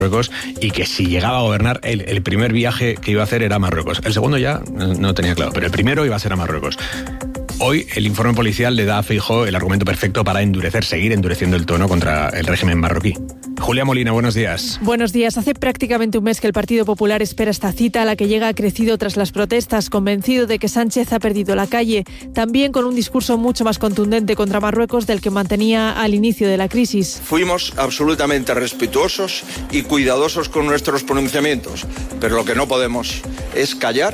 Marruecos y que si llegaba a gobernar, el primer viaje que iba a hacer era a Marruecos. El segundo ya no tenía claro, pero el primero iba a ser a Marruecos. Hoy el informe policial le da a Feijóo el argumento perfecto para seguir endureciendo el tono contra el régimen marroquí. Julia Molina, buenos días. Buenos días. Hace prácticamente un mes que el Partido Popular espera esta cita, a la que llega crecido tras las protestas, convencido de que Sánchez ha perdido la calle, también con un discurso mucho más contundente contra Marruecos del que mantenía al inicio de la crisis. Fuimos absolutamente respetuosos y cuidadosos con nuestros pronunciamientos, pero lo que no podemos es callar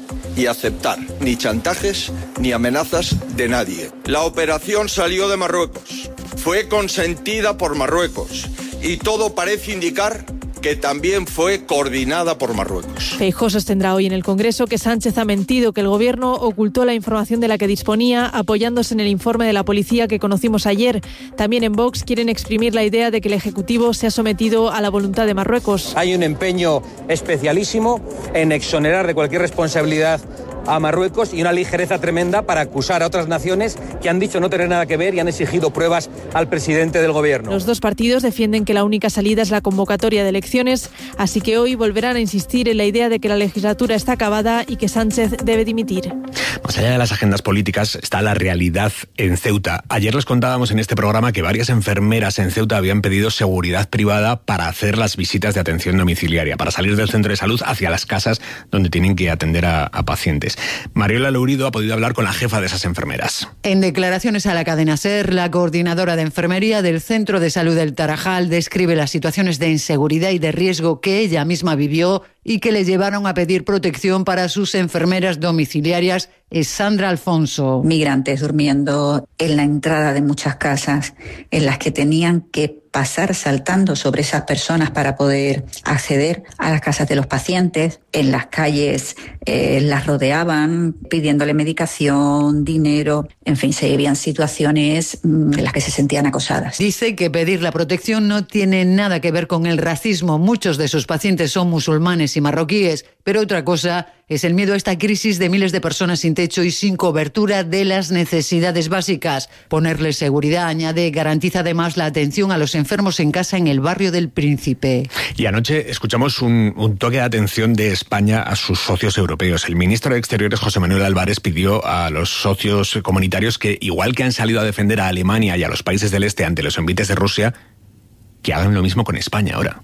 y aceptar ni chantajes ni amenazas de nadie. La operación salió de Marruecos, fue consentida por Marruecos y todo parece indicar que también fue coordinada por Marruecos. Feijóo sostendrá hoy en el Congreso que Sánchez ha mentido, que el Gobierno ocultó la información de la que disponía, apoyándose en el informe de la policía que conocimos ayer. También en Vox quieren exprimir la idea de que el Ejecutivo se ha sometido a la voluntad de Marruecos. Hay un empeño especialísimo en exonerar de cualquier responsabilidad a Marruecos y una ligereza tremenda para acusar a otras naciones que han dicho no tener nada que ver y han exigido pruebas al presidente del Gobierno. Los dos partidos defienden que la única salida es la convocatoria de elecciones, así que hoy volverán a insistir en la idea de que la legislatura está acabada y que Sánchez debe dimitir. Más allá de las agendas políticas está la realidad en Ceuta. Ayer les contábamos en este programa que varias enfermeras en Ceuta habían pedido seguridad privada para hacer las visitas de atención domiciliaria, para salir del centro de salud hacia las casas donde tienen que atender a pacientes. Mariola Lourido ha podido hablar con la jefa de esas enfermeras. En declaraciones a la cadena SER, la coordinadora de enfermería del Centro de Salud del Tarajal describe las situaciones de inseguridad y de riesgo que ella misma vivió y que le llevaron a pedir protección para sus enfermeras domiciliarias. Es Sandra Alfonso. Migrantes durmiendo en la entrada de muchas casas en las que tenían que pasar saltando sobre esas personas para poder acceder a las casas de los pacientes. En las calles las rodeaban pidiéndole medicación, dinero, en fin, se vivían situaciones en las que se sentían acosadas. Dice que pedir la protección no tiene nada que ver con el racismo. Muchos de sus pacientes son musulmanes y marroquíes, pero otra cosa es el miedo a esta crisis de miles de personas sin techo y sin cobertura de las necesidades básicas. Ponerles seguridad, añade, garantiza además la atención a los enfermos en casa en el barrio del Príncipe. Y anoche escuchamos un toque de atención de España a sus socios europeos. El ministro de Exteriores, José Manuel Álvarez, pidió a los socios comunitarios que, igual que han salido a defender a Alemania y a los países del este ante los envites de Rusia, que hagan lo mismo con España ahora.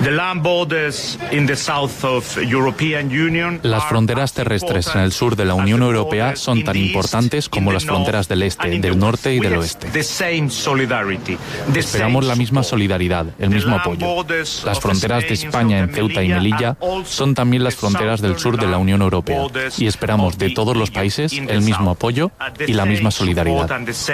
Las fronteras terrestres en el sur de la Unión Europea son tan importantes como las fronteras del este, del norte y del oeste. Esperamos la misma solidaridad, el mismo apoyo. Las fronteras de España en Ceuta y Melilla son también las fronteras del sur de la Unión Europea y esperamos de todos los países el mismo apoyo y la misma solidaridad.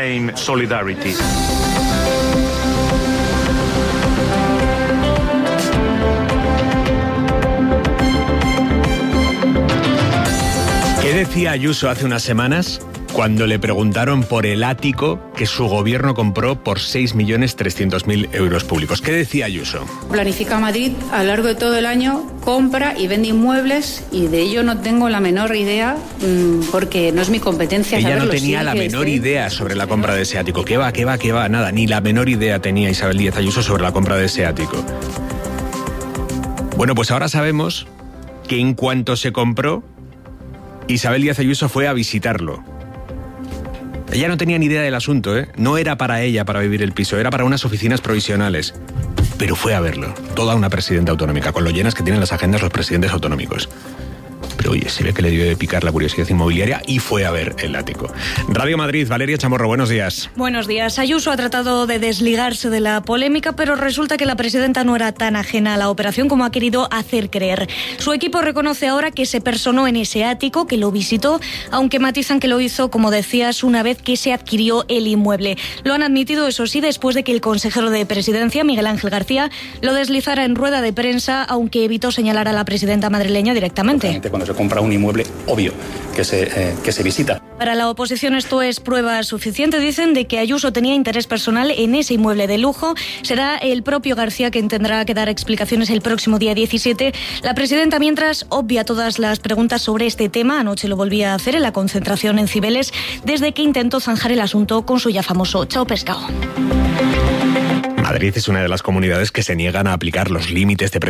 ¿Qué decía Ayuso hace unas semanas cuando le preguntaron por el ático que su gobierno compró por 6.300.000 euros públicos? ¿Qué decía Ayuso? Planifica Madrid a lo largo de todo el año, compra y vende inmuebles y de ello no tengo la menor idea porque no es mi competencia Ella saberlo. no tenía la menor idea sobre la compra de ese ático. ¿Qué va? Nada, ni la menor idea tenía Isabel Díaz Ayuso sobre la compra de ese ático. Bueno, pues ahora sabemos que en cuanto se compró, Isabel Díaz Ayuso fue a visitarlo. Ella no tenía ni idea del asunto, ¿eh? No era para ella para vivir el piso, era para unas oficinas provisionales. Pero fue a verlo, toda una presidenta autonómica, con lo llenas que tienen las agendas los presidentes autonómicos. Pero oye, se ve que le dio de picar la curiosidad inmobiliaria y fue a ver el ático. Radio Madrid, Valeria Chamorro, buenos días. Buenos días. Ayuso ha tratado de desligarse de la polémica, pero resulta que la presidenta no era tan ajena a la operación como ha querido hacer creer. Su equipo reconoce ahora que se personó en ese ático, que lo visitó, aunque matizan que lo hizo, como decías, una vez que se adquirió el inmueble. Lo han admitido, eso sí, después de que el consejero de Presidencia, Miguel Ángel García, lo deslizara en rueda de prensa, aunque evitó señalar a la presidenta madrileña directamente. Cuando se compra un inmueble, obvio que se visita. Para la oposición esto es prueba suficiente. Dicen de que Ayuso tenía interés personal en ese inmueble de lujo. Será el propio García quien tendrá que dar explicaciones el próximo día 17. La presidenta, mientras, obvia todas las preguntas sobre este tema. Anoche lo volvía a hacer en la concentración en Cibeles, desde que intentó zanjar el asunto con su ya famoso chao pescado. Madrid es una de las comunidades que se niegan a aplicar los límites de